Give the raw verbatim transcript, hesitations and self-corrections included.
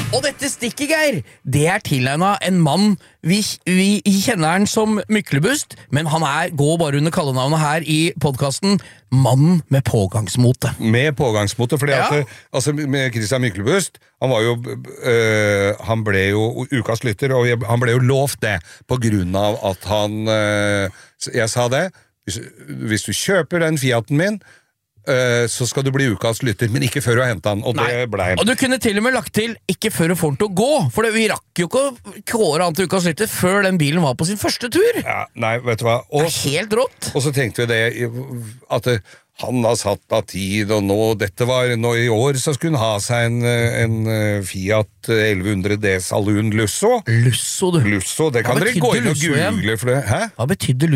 Og dette stikket, Geir, det er tilregnet en mann, vi, vi kjenner han som Myklebust, men han er, går bare under kallenavnet her i podcasten, mannen med pågangsmote. Med pågangsmote, fordi Ja. at, altså med Christian Myklebust, han var jo, øh, han ble jo ukas lytter, og jeg, han ble jo lovt det, på grunn av at han, øh, jeg sa det, hvis, hvis du kjøper den Fiaten min, så skal du bli ukas lytter, men ikke før du har hentet han, og Nei. det ble han. Og du kunne til og med lagt til ikke før du får den til å gå, for det, vi rakk jo ikke å kåre han til ukas lytter før den bilen var på sin første tur. Ja, nei, vet du hva? Og, Det er helt rått. og så tenkte vi det, at det, han har satt av tid, og nå, dette var, nå i år så skulle han ha seg en, en Fiat elleve hundre D Saloon Lusso. Lusso, du. Lusso, det kan Hva dere gå betydde inn og Lusso igjen? google for det. Hæ? Hva betydde Lusso?